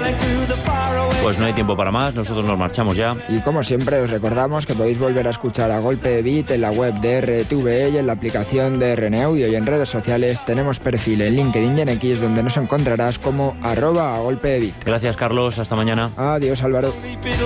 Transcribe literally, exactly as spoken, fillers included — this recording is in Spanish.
Pues no hay tiempo para más, nosotros nos marchamos ya. Y como siempre os recordamos que podéis volver a escuchar A Golpe de Beat en la web de R T V E y en la aplicación de R N Audio, y en redes sociales tenemos perfil en LinkedIn y en X donde nos encontrarás como arroba A Golpe de Beat. Gracias, Carlos, hasta mañana. Adiós, Álvaro.